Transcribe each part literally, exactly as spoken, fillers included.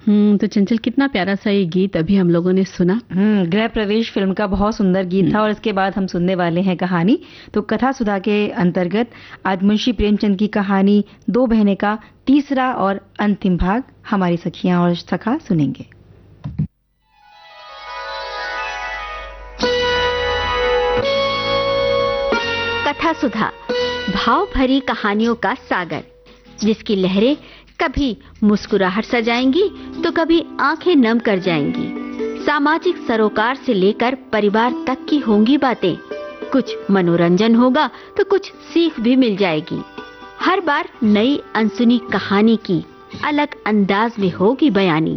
हम्म तो चंचल, कितना प्यारा सा ये गीत अभी हम लोगों ने सुना। हम्म गृह प्रवेश फिल्म का बहुत सुंदर गीत था। और इसके बाद हम सुनने वाले हैं कहानी। तो कथा सुधा के अंतर्गत आज मुंशी प्रेमचंद की कहानी दो बहनें का तीसरा और अंतिम भाग हमारी सखियां और सखा सुनेंगे। कथा सुधा, भाव भरी कहानियों का सागर, जिसकी लहरें कभी मुस्कुराहट सजाएंगी तो कभी आंखें नम कर जाएंगी। सामाजिक सरोकार से लेकर परिवार तक की होंगी बातें। कुछ मनोरंजन होगा तो कुछ सीख भी मिल जाएगी। हर बार नई अनसुनी कहानी की अलग अंदाज में होगी बयानी।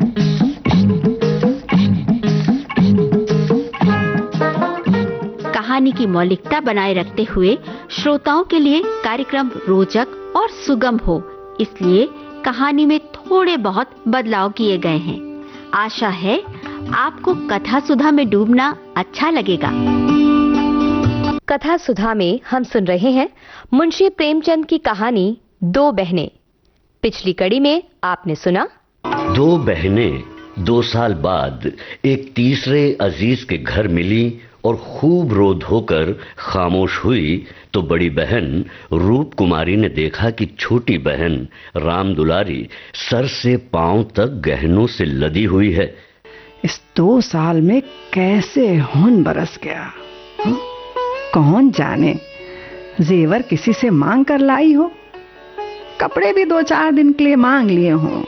कहानी की मौलिकता बनाए रखते हुए श्रोताओं के लिए कार्यक्रम रोचक और सुगम हो, इसलिए कहानी में थोड़े बहुत बदलाव किए गए हैं। आशा है आपको कथा सुधा में डूबना अच्छा लगेगा। कथा सुधा में हम सुन रहे हैं मुंशी प्रेमचंद की कहानी दो बहनें। पिछली कड़ी में आपने सुना, दो बहनें दो साल बाद एक तीसरे अजीज के घर मिली और खूब रो धोकर खामोश हुई तो बड़ी बहन रूप कुमारी ने देखा कि छोटी बहन राम दुलारी सर से पांव तक गहनों से लदी हुई है। इस दो साल में कैसे खून बरस गया, हुँ? कौन जाने जेवर किसी से मांग कर लाई हो, कपड़े भी दो चार दिन के लिए मांग लिए हों।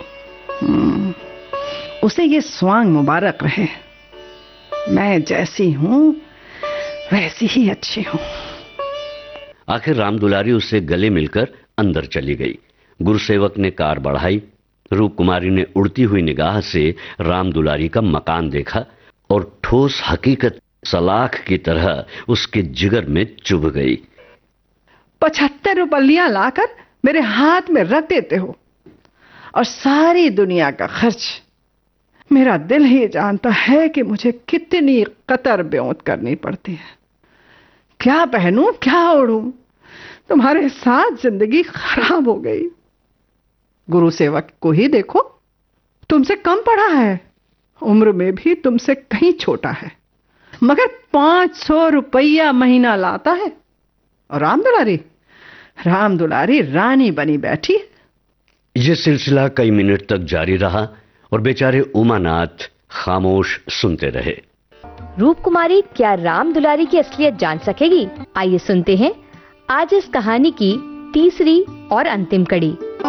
उसे ये स्वांग मुबारक रहे। मैं जैसी हूं वैसी ही अच्छी हूं। आखिर राम दुलारी उससे गले मिलकर अंदर चली गई। गुरुसेवक ने कार बढ़ाई। रूप कुमारी ने उड़ती हुई निगाह से राम दुलारी का मकान देखा और ठोस हकीकत सलाख की तरह उसके जिगर में चुभ गई। पचहत्तर रुपया लाकर मेरे हाथ में रख देते हो और सारी दुनिया का खर्च। मेरा दिल ही जानता है कि मुझे कितनी कतर ब्योंत करनी पड़ती है। क्या पहनूं, क्या ओढ़ूं, तुम्हारे साथ जिंदगी खराब हो गई। गुरु सेवक को ही देखो, तुमसे कम पढ़ा है, उम्र में भी तुमसे कहीं छोटा है, मगर पांच सौ रुपया महीना लाता है। और राम दुलारी राम दुलारी रानी बनी बैठी। यह सिलसिला कई मिनट तक जारी रहा और बेचारे उमानाथ खामोश सुनते रहे। रूप कुमारी क्या राम दुलारी की असलियत जान सकेगी? आइए सुनते हैं आज इस कहानी की तीसरी और अंतिम कड़ी।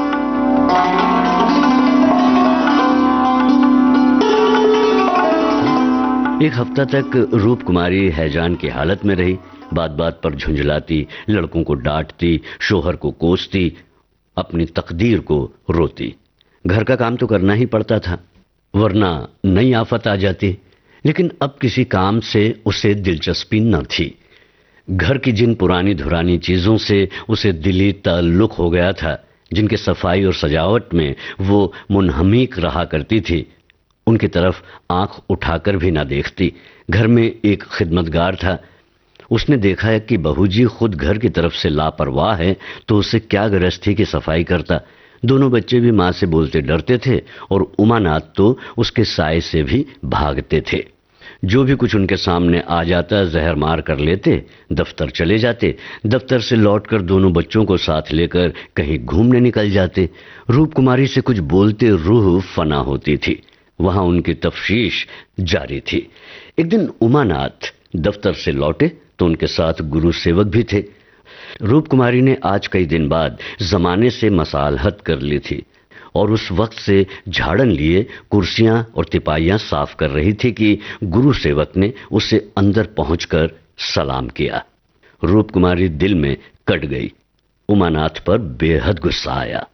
एक हफ्ता तक रूप कुमारी हैजान की हालत में रही। बात बात पर झुंझलाती, लड़कों को डांटती, शोहर को कोसती, अपनी तकदीर को रोती। घर का काम तो करना ही पड़ता था, वरना नई आफत आ जाती। लेकिन अब किसी काम से उसे दिलचस्पी न थी। घर की जिन पुरानी धुरानी चीजों से उसे दिली ताल्लुक हो गया था, जिनके सफाई और सजावट में वो मुनहमीक रहा करती थी, उनकी तरफ आंख उठाकर भी ना देखती। घर में एक खिदमतगार था। उसने देखा है कि बहूजी खुद घर की तरफ से लापरवाह है तो उसे क्या गरज की सफाई करता। दोनों बच्चे भी मां से बोलते डरते थे और उमानाथ तो उसके साय से भी भागते थे। जो भी कुछ उनके सामने आ जाता जहर मार कर लेते, दफ्तर चले जाते। दफ्तर से लौटकर दोनों बच्चों को साथ लेकर कहीं घूमने निकल जाते। रूप कुमारी से कुछ बोलते रूह फना होती थी। वहां उनकी तफ्शीश जारी थी। एक दिन उमानाथ दफ्तर से लौटे तो उनके साथ गुरु सेवक भी थे। रूप कुमारी ने आज कई दिन बाद जमाने से मसालहत कर ली थी और उस वक्त से झाड़न लिए कुर्सियां और तिपाइयां साफ कर रही थी कि गुरु सेवक ने उसे अंदर पहुंचकर सलाम किया। रूप कुमारी दिल में कट गई। उमानाथ पर बेहद गुस्सा आया।